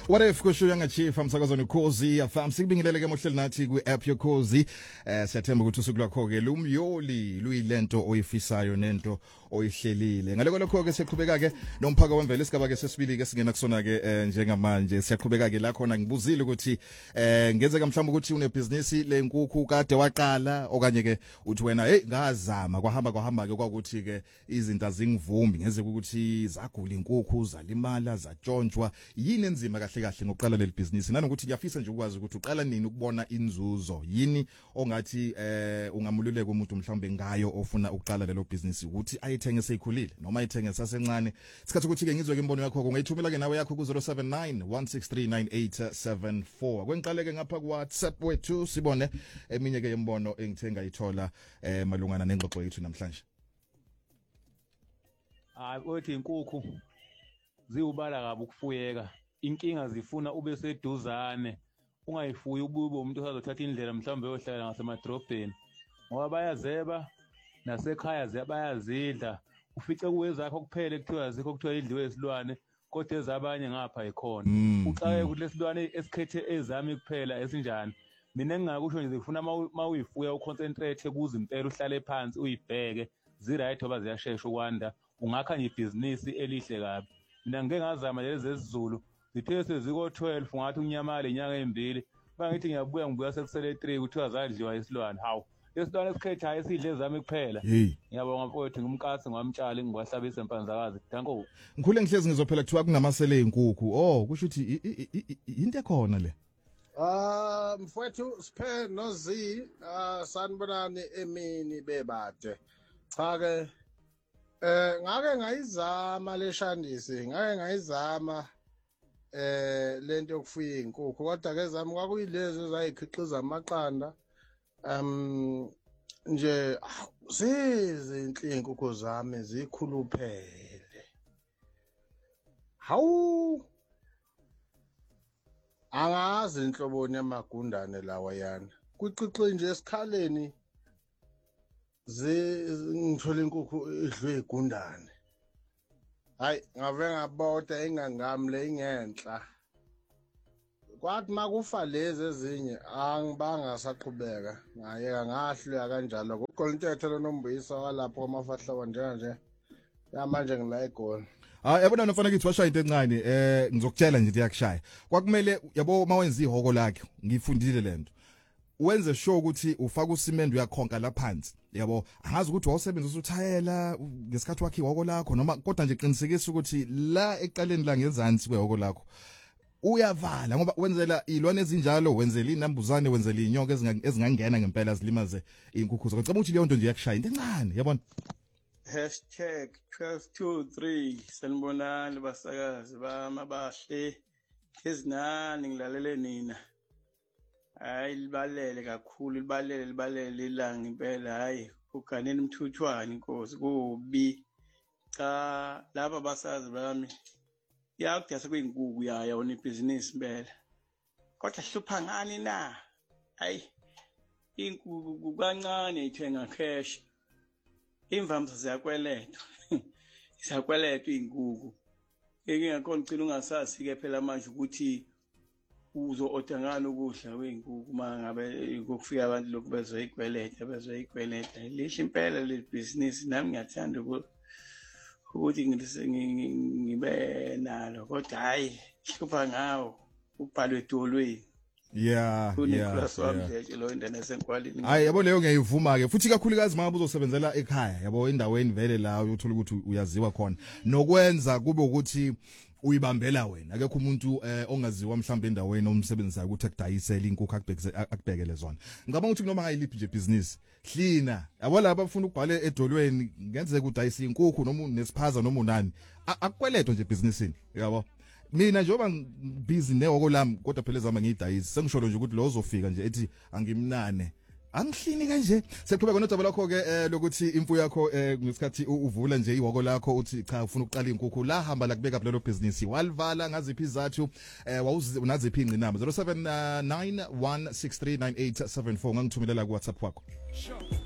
What if kusho yanga chief amsakazweni Ukhozi FM sikubingelele ke mohleli nathi ku app yoKhozi siyathemba ukuthi usuku lwakho ke lumyoli luyilento oyifisayo nento oyihlelile ngaleko lokho ke siqhubeka ke nomphaka wemvelo isigaba ke sesibili ke singena kusona ke njengamanje siyaqhubeka ke la khona ngibuzile ukuthi ngenzeka mhlawumbe ukuthi une business lenkukhu kade waqala okanye ke uthi wena hey ngazama kwahamba ke kwakuthi ke izinto azingivumi ngeze ukuthi zagula inkukhu zalimala zatshontshwa yini enzima kahle ngokuqala leli business nanokuthi ngiyafisa nje ukwazi ukuthi uqala nini ukubona inzuzo yini ongathi ungamululeka umuntu mhlawumbe ngayo ofuna ukuqala lelo business ukuthi ayithenge seyikhulile noma ayithenge sasencane isikhathi ukuthi ke ngizwe ke imbono yakho ungayithumela ke nawe yakho ku 0791639874 kwengiqaleke ngapha ku WhatsApp wethu sibone eminye ke imbono engithenga ithola malungana nengxoxo yethu namhlanje. Hayi uthi inkukhu ziubala kabi ukufuyeka inkinga zifuna ube seduzane ungayifuyi ubube umuntu osazothatha indlela mhlawumbe yohlala ngasemadrobheni ngoba bayazeba nasekhaya bayazidla ufice kuwezakho kuphele kuthiwa azikho kuthiwa idliwe isilwane kodwa ezabanye ngapha ikhona uxaye ukuthi lesilwane esikhethe ezami kuphela esinjani mina engingakusho nje ngifuna mawuyifuya uconcentrate kuze impela uhlale phansi uyibheke ziright oba ziyashesha ukwanda ungakha nje ibhizinisi elihle kabi mina ngeke ngazama lezi ezizulu zithe seziko 12 ngathi unyamala inyanga embili bangithi ngibuya sekusele 3 kuthiwa zadliwa isilwane hawu lesilwane esikhethayo esidle ezami kuphela ngiyabonga mfowethu ngumkasi ngwamtshali ngwahlabisa empanzakazi danko ngikhule ngihlezi ngizophela kuthiwa kunamasele inkukhu kusho ukuthi into ekhona le mfowethu siphe nozi sanibonani emini bebade cha ke ngake ngayizama leshandisi ngake ngayizama lento yokufuya inkukhu kodwa ke zami kwakuyilezo ezayikhiqiza amaqanda nje zizinhle inkukhu zami zikhuluphele hawu angazi inhloboni yamagundane lawa yana kuqiqi nje esikhaleni ngithola inkukhu idlwe igundane hayi ngave ngabota engangamle ingenhla kwathi makufa lezi ezinye angibanga saqhubeka ngayeka ngahlula kanjalo kuqolintethe loNombuyisa walapho kwamafahlawa njenge manje ngila eGoli. Yabona nofana ngithi washaya into encane ngizokutshela nje iyakushaya kwakumele yabo mawenza ihoko lakhe ngifundile lento wenze sure ukuthi ufaka usimende uyakhonka la phansi yabo angazi ukuthi wawusebenzisa uthayela ngesikhathi wakhe ihoko lakho noma kodwa nje qinisekisa ukuthi la eqaleni la ngezansi kwehoko lakho uyavala ngoba wenzela ilwane ezinjalo wenzela inambuzane wenzela inyoka ezingangena ngempela zilimaze inkukhu zakho ngicabanga ukuthi leyo nto nje yakushaya into encane yabona #1223 sanibonani basakazi bamabahle ezinani ngilalele nina hayi libalele kakhulu libalele ilanga impela hayi uganeni mthuthwane inkosi kubi cha laba basazi bami yakudasa kweyinkukhu yaya ona ibhizinisi impela kodwa hlupha ngani na hayi inkukhu kancane ithenga cash imvamsa ziyakweletwa ziyakweletwa inkukhu engingakho ngicela ungasazi ke phela manje ukuthi uzo odangana ukudla kweyinkukhu mangabe ukufika abantu lokhu bezoyikweleta lihle impela le business nami ngiyathanda ukuthi ngibe nalo kodwa hayi hlupha ngawo ubhalwe edolweni hayi yabo leyo ngiyayivuma ke futhi kakhulukazi mangabe uzosebenzela ekhaya yabo endaweni vele la uthola ukuthi uyaziwa khona nokwenza kube ukuthi uyibambela wena akekho umuntu ongaziwa mhlawumbe endaweni omsebenzayo ukuthi akudayisele inkukhu akubhekele zona ngicabanga ukuthi noma ngayiliphi nje business hlina yabo laba abafuna ukubhala edolweni ngenzeka udayisa inkukhu noma unesiphaza noma unani akukweletho nje businessini yabo mina njengoba busy nehoko lami kodwa phela zama ngiyidayisa sengisholo nje ukuthi lo uzofika nje ethi angimnane angihlini kanje sekuqhubeka nodaba lakho ke lokuthi imfuyo yakho ngesikhathi uvula nje ihoko lakho uthi cha ufuna ukuqala inkukhu la hamba la kubeka lelo business walivala ngaziphi izathu unaziphi ingcinamba 0791639874 ngangithumelela ku WhatsApp wakho.